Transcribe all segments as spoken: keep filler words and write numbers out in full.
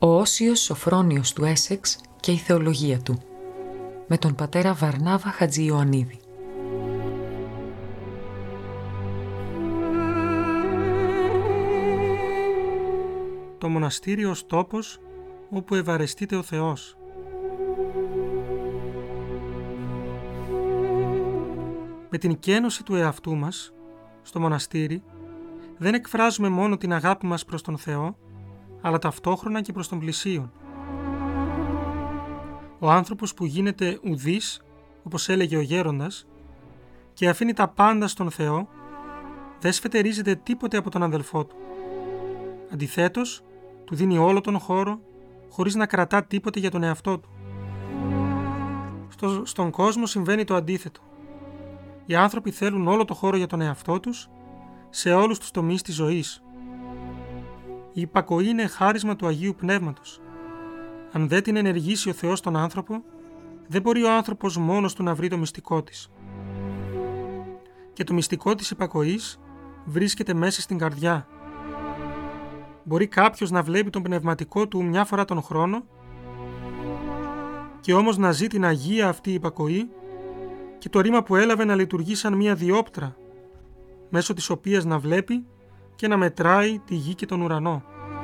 Ο Όσιος Σοφρόνιος του Έσεξ και η θεολογία του, με τον πατέρα Βαρνάβα Χατζη-Ιωαννίδη. Το μοναστήριο ως τόπος όπου ευαρεστείται ο Θεός. Με την καίνωση του εαυτού μας, στο μοναστήρι, δεν εκφράζουμε μόνο την αγάπη μας προς τον Θεό, αλλά ταυτόχρονα και προς τον πλησίον. Ο άνθρωπος που γίνεται ουδής, όπως έλεγε ο γέροντας, και αφήνει τα πάντα στον Θεό, δεν σφετερίζεται τίποτε από τον αδελφό του. Αντιθέτως, του δίνει όλο τον χώρο, χωρίς να κρατά τίποτε για τον εαυτό του. Στο, στον κόσμο συμβαίνει το αντίθετο. Οι άνθρωποι θέλουν όλο το χώρο για τον εαυτό τους, σε όλους τους τομείς της ζωής. Η υπακοή είναι χάρισμα του Αγίου Πνεύματος. Αν δεν την ενεργήσει ο Θεός στον άνθρωπο, δεν μπορεί ο άνθρωπος μόνος του να βρει το μυστικό της. Και το μυστικό της υπακοής βρίσκεται μέσα στην καρδιά. Μπορεί κάποιος να βλέπει τον πνευματικό του μια φορά τον χρόνο και όμως να ζει την Αγία αυτή υπακοή και το ρήμα που έλαβε να λειτουργεί σαν μια διόπτρα, μέσω της οποίας να βλέπει και να μετράει τη γη και τον ουρανό.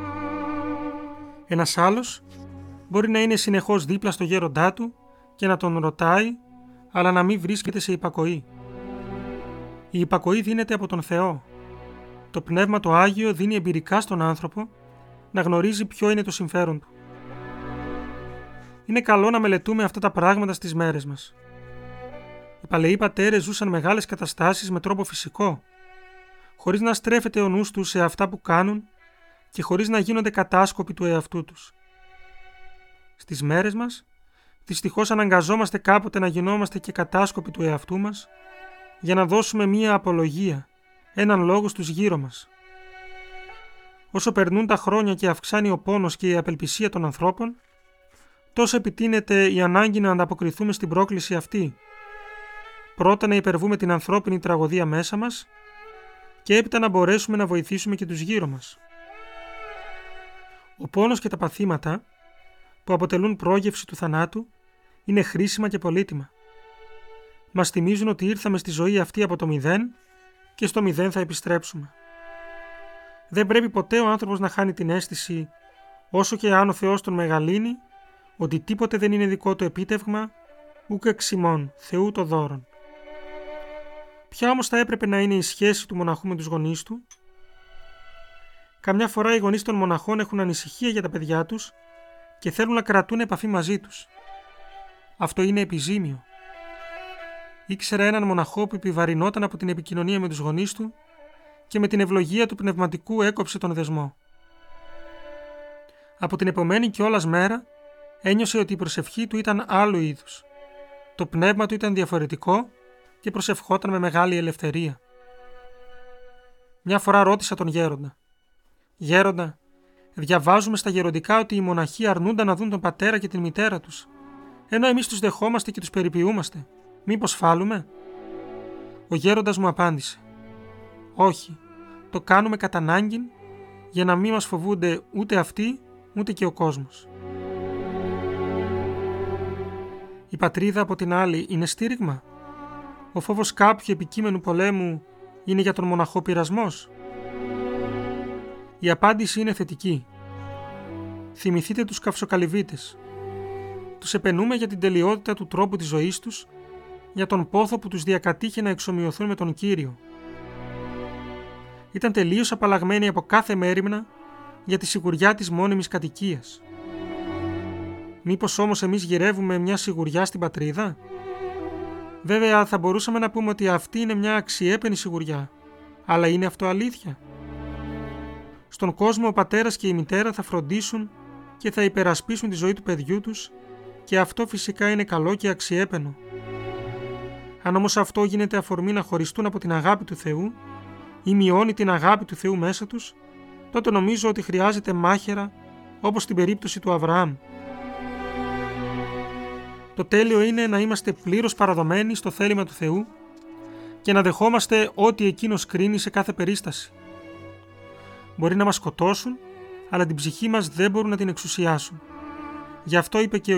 Ένας άλλος μπορεί να είναι συνεχώς δίπλα στο γέροντά του και να τον ρωτάει, αλλά να μην βρίσκεται σε υπακοή. Η υπακοή δίνεται από τον Θεό. Το Πνεύμα το Άγιο δίνει εμπειρικά στον άνθρωπο να γνωρίζει ποιο είναι το συμφέρον του. Είναι καλό να μελετούμε αυτά τα πράγματα στις μέρες μας. Οι παλαιοί πατέρες ζούσαν μεγάλες καταστάσεις με τρόπο φυσικό, χωρίς να στρέφεται ο νους τους σε αυτά που κάνουν και χωρίς να γίνονται κατάσκοποι του εαυτού τους. Στις μέρες μας, δυστυχώς αναγκαζόμαστε κάποτε να γινόμαστε και κατάσκοποι του εαυτού μας για να δώσουμε μία απολογία, έναν λόγο στους γύρω μας. Όσο περνούν τα χρόνια και αυξάνει ο πόνος και η απελπισία των ανθρώπων, τόσο επιτείνεται η ανάγκη να ανταποκριθούμε στην πρόκληση αυτή. Πρώτα να υπερβούμε την ανθρώπινη τραγωδία μέσα μας και έπειτα να μπορέσουμε να βοηθήσουμε και τους γύρω μας. Ο πόνος και τα παθήματα, που αποτελούν πρόγευση του θανάτου, είναι χρήσιμα και πολύτιμα. Μας θυμίζουν ότι ήρθαμε στη ζωή αυτή από το μηδέν και στο μηδέν θα επιστρέψουμε. Δεν πρέπει ποτέ ο άνθρωπος να χάνει την αίσθηση, όσο και αν ο Θεός τον μεγαλύνει, ότι τίποτε δεν είναι δικό του επίτευγμα, ούκ εξημών, Θεού το δώρον. Ποια όμως θα έπρεπε να είναι η σχέση του μοναχού με τους γονείς του? Καμιά φορά οι γονείς των μοναχών έχουν ανησυχία για τα παιδιά τους και θέλουν να κρατούν επαφή μαζί τους. Αυτό είναι επιζήμιο. Ήξερα έναν μοναχό που επιβαρυνόταν από την επικοινωνία με τους γονείς του και με την ευλογία του πνευματικού έκοψε τον δεσμό. Από την επομένη κιόλας μέρα ένιωσε ότι η προσευχή του ήταν άλλου είδους. Το πνεύμα του ήταν διαφορετικό και προσευχόταν με μεγάλη ελευθερία. Μια φορά ρώτησα τον γέροντα. «Γέροντα, διαβάζουμε στα γεροντικά ότι οι μοναχοί αρνούνταν να δουν τον πατέρα και την μητέρα τους, ενώ εμείς τους δεχόμαστε και τους περιποιούμαστε. Μήπως φάλουμε?» Ο γέροντας μου απάντησε: «Όχι, το κάνουμε κατά ανάγκην για να μην μας φοβούνται ούτε αυτοί ούτε και ο κόσμος». Η πατρίδα από την άλλη είναι στήριγμα? Ο φόβος κάποιου επικείμενου πολέμου είναι για τον μοναχό πειρασμός? Η απάντηση είναι θετική. Θυμηθείτε τους καυσοκαλυβίτες. Τους επενούμε για την τελειότητα του τρόπου της ζωής τους, για τον πόθο που τους διακατήχε να εξομοιωθούν με τον Κύριο. Ήταν τελείως απαλλαγμένοι από κάθε μέριμνα για τη σιγουριά της μόνιμης κατοικίας. Μήπως όμως εμείς γυρεύουμε μια σιγουριά στην πατρίδα? Βέβαια θα μπορούσαμε να πούμε ότι αυτή είναι μια αξιέπαινη σιγουριά, αλλά είναι αυτό αλήθεια? Στον κόσμο ο πατέρας και η μητέρα θα φροντίσουν και θα υπερασπίσουν τη ζωή του παιδιού τους και αυτό φυσικά είναι καλό και αξιέπαινο. Αν όμως αυτό γίνεται αφορμή να χωριστούν από την αγάπη του Θεού ή μειώνει την αγάπη του Θεού μέσα τους, τότε νομίζω ότι χρειάζεται μάχαιρα, όπως στην περίπτωση του Αβραάμ. Το τέλειο είναι να είμαστε πλήρως παραδομένοι στο θέλημα του Θεού και να δεχόμαστε ό,τι Εκείνος κρίνει σε κάθε περίσταση. Μπορεί να μας σκοτώσουν, αλλά την ψυχή μας δεν μπορούν να την εξουσιάσουν. Γι' αυτό είπε και